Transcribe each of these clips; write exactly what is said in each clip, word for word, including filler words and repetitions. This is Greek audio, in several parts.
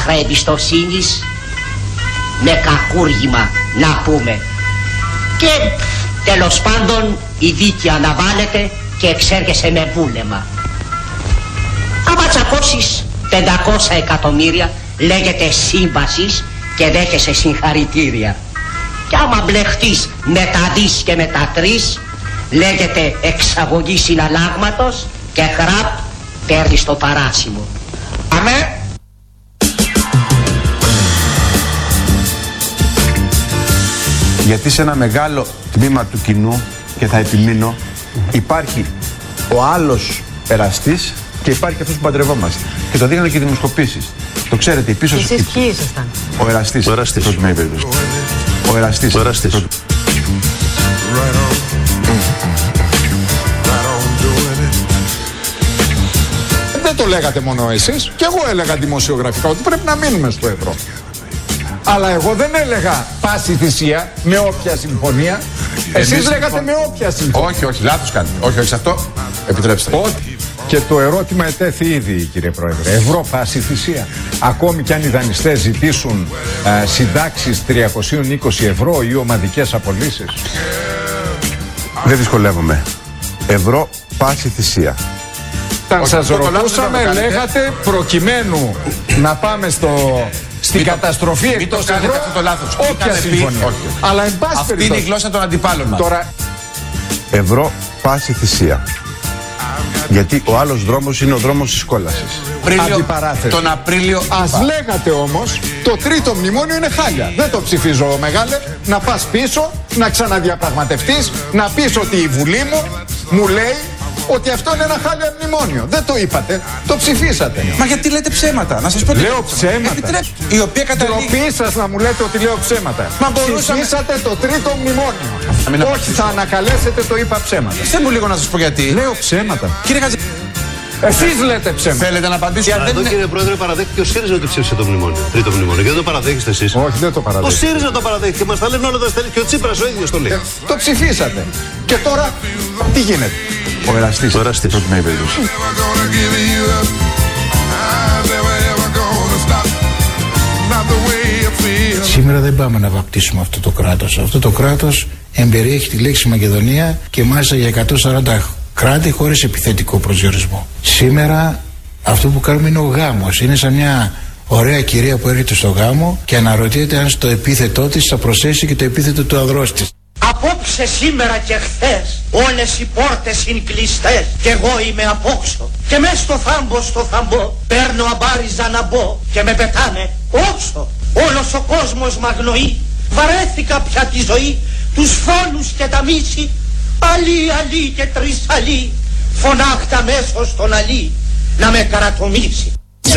άχρα εμπιστοσύνης, με κακούργημα να πούμε. Και τέλος πάντων η δίκη αναβάλλεται και εξέργεσαι με βούλεμα. Άμα τσακώσεις πεντακόσια εκατομμύρια λέγεται σύμβασης και δέχεσαι συγχαρητήρια. Και άμα μπλεχτείς με τα δις και με τα τρεις λέγεται εξαγωγή συναλλάγματος και χραπ παίρνεις το παράσημο. Αμέ. Γιατί σε ένα μεγάλο τμήμα του κοινού, και θα επιμείνω, υπάρχει ο άλλος εραστής και υπάρχει αυτός που παντρευόμαστε. Και το δείχνουν και οι δημοσκοπήσεις. Το ξέρετε, η πίσω... Εσείς ποιοι ήσασταν? Ο εραστής. Ο εραστής. Ο εραστής. Ο εραστής. Δεν το λέγατε μόνο εσείς, και εγώ έλεγα δημοσιογραφικά ότι πρέπει να μείνουμε στο ευρώ. Αλλά εγώ δεν έλεγα πάση θυσία με όποια συμφωνία. Εσείς Εμείς λέγατε συμφων... με όποια συμφωνία. Όχι, όχι, λάθος κάνει. Όχι, όχι, σε αυτό επιτρέψτε. Ότι. Και το ερώτημα ετέθη ήδη, κύριε Πρόεδρε. Ευρώ πάση θυσία. Ακόμη κι αν οι δανειστές ζητήσουν α, συντάξεις τριακόσια είκοσι ευρώ ή ομαδικές απολύσεις. Δεν δυσκολεύομαι. Ευρώ πάση θυσία. Όταν σας ρωτούσαμε, λέγατε προκειμένου να πάμε στο... στην μην καταστροφή το, εκτός το ευρώ, αυτό το λάθος. όποια συμφωνία. Αλλά εν πάση αυτή είναι η γλώσσα των αντιπάλων μας. Τώρα... Ευρώ πάση θυσία. Γιατί ο άλλος δρόμος είναι ο δρόμος της κόλασης. Αντιπαράθεση. Τον Απρίλιο. Ας λέγατε όμως, το τρίτο μνημόνιο είναι χάλια. Δεν το ψηφίζω, μεγάλε. Να πας πίσω, να ξαναδιαπραγματευτείς, να πεις ότι η Βουλή μου μου λέει ότι αυτό είναι ένα χάλια μνημόνιο. Δεν το είπατε, το ψηφίσατε. Μα γιατί λέτε ψέματα, να σας πω. Λέω ψέματα. Επιτρέπ... Η οποία καταλήγει. Ντροπή σας να μου λέτε ότι λέω ψέματα. Μα μπορούσαμε... Ψηφίσατε το τρίτο μνημόνιο. Όχι, θα ανακαλέσετε το είπα ψέματα. Δεν μου λίγο να σας πω γιατί. Λέω ψέματα. Κύριε Χατζη... Εσείς λέτε ψέματα. Θέλετε να απαντήσετε? Εδώ, είναι... κύριε Πρόεδρε, παραδέχτηκε ο ΣΥΡΙΖΑ ότι ψήφισε το μνημόνιο. Τρίτο μνημόνιο. Και δεν το παραδέχεστε εσείς? Όχι, δεν το παραδέχεστε. Ο ΣΥΡΙΖΑ το παραδέχτηκε. Μας τα λένε όλα τα στέλνει. Και ο Τσίπρας ο ίδιος το λέει. Ε, το ψηφίσατε. Και τώρα τι γίνεται? Ο εραστής. Ο εραστής. Σήμερα δεν πάμε να βαπτίσουμε αυτό το κράτος. Αυτό το κράτος εμπεριέχει τη λέξη Μακεδονία και μάλιστα για εκατόν σαράντα κράτη χωρίς επιθετικό προσδιορισμό. Σήμερα αυτό που κάνουμε είναι ο γάμος. Είναι σαν μια ωραία κυρία που έρχεται στο γάμο και αναρωτιέται αν στο επίθετό της θα προσθέσει και το επίθετο του ανδρός της. Απόψε, σήμερα και χθες όλες οι πόρτες είναι κλειστές κι εγώ είμαι απόξω και μες στο θάμπο στο θαμπό παίρνω αμπάριζα να μπω και με πετάνε όξο. Όλος ο κόσμος μ' αγνοεί, βαρέθηκα πια τη ζωή, τους φόνους και τα μίση, αλή αλή και τρισαλή, φωνάχτα μέσω στον αλή να με καρατομήσει.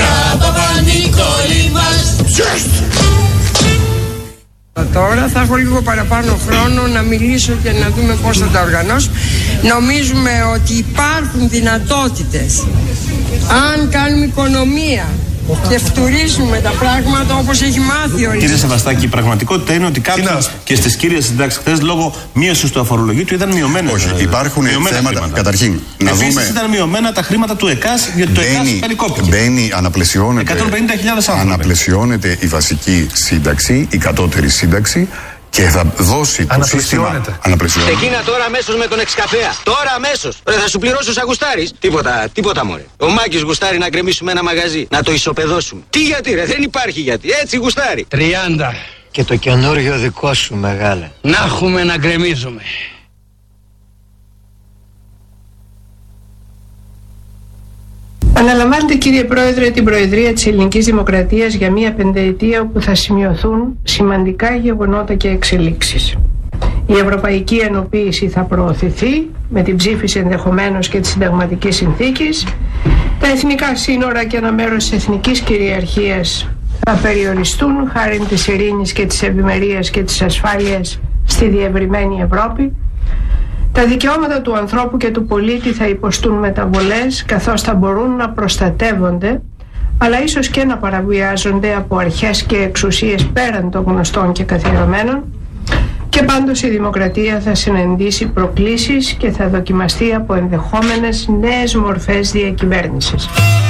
Τώρα θα έχω λίγο παραπάνω χρόνο να μιλήσω και να δούμε πώς θα τα οργανώσουμε. Νομίζουμε ότι υπάρχουν δυνατότητες αν κάνουμε οικονομία και φτουρίσουμε τα πράγματα όπως έχει μάθει ο Κύριε Σεβαστάκη, η πραγματικότητα είναι ότι κάποιοι και στις κύριες συντάξεις χθες λόγω μείωσης του αφορολογήτου ήταν μειωμένες. Όχι, υπάρχουν θέματα. Χρήματα. Καταρχήν, να Επίσης δούμε. Ήταν μειωμένα τα χρήματα του ΕΚΑΣ, γιατί το ΕΚΑΣ περικόπηκε. Μπαίνει, αναπλαισιώνεται. εκατόν πενήντα χιλιάδες άνθρωποι. Αναπλαισιώνεται η βασική σύνταξη, η κατώτερη σύνταξη. Και θα δώσει το σύστημα. Αναπλαισιώνεται. Εκείνα τώρα αμέσως με τον εξκαφέα. Τώρα αμέσως. Ρε, θα σου πληρώσω σαν γουστάρεις. Τίποτα, τίποτα μωρέ. Ο Μάκης γουστάρει να γκρεμίσουμε ένα μαγαζί. Να το ισοπεδώσουμε. Τι γιατί ρε, δεν υπάρχει γιατί. Έτσι γουστάρει. τριάντα. Και το καινούριο δικό σου μεγάλε. Να έχουμε να γκρεμίζουμε. Αναλαμβάνετε, κύριε Πρόεδρε, την Προεδρία της Ελληνικής Δημοκρατίας για μία πενταετία όπου θα σημειωθούν σημαντικά γεγονότα και εξελίξεις. Η ευρωπαϊκή ενοποίηση θα προωθηθεί με την ψήφιση ενδεχομένως και της συνταγματικής συνθήκης. Τα εθνικά σύνορα και ένα μέρος της εθνικής κυριαρχίας θα περιοριστούν χάρη της ειρήνης και της ευημερίας και της ασφάλειας στη διευρυμένη Ευρώπη. Τα δικαιώματα του ανθρώπου και του πολίτη θα υποστούν μεταβολές καθώς θα μπορούν να προστατεύονται αλλά ίσως και να παραβιάζονται από αρχές και εξουσίες πέραν των γνωστών και καθιερωμένων και πάντως η δημοκρατία θα συναντήσει προκλήσεις και θα δοκιμαστεί από ενδεχόμενες νέες μορφές διακυβέρνησης.